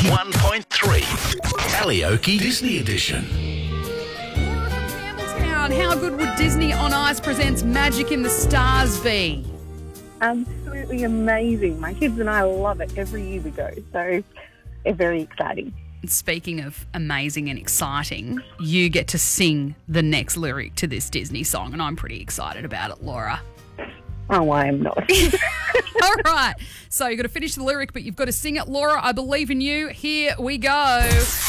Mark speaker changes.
Speaker 1: 101.3 Karaoke Disney Edition.
Speaker 2: Laura from Campbelltown, how good would Disney on Ice presents Magic in the Stars be?
Speaker 3: Absolutely amazing. My kids and I love it every year we go, so it's very exciting.
Speaker 2: Speaking of amazing and exciting, you get to sing the next lyric to this Disney song, and I'm pretty excited about it, Laura.
Speaker 3: Oh, I am not.
Speaker 2: All right. So you've got to finish the lyric, but you've got to sing it. Laura, I believe in you. Here we go.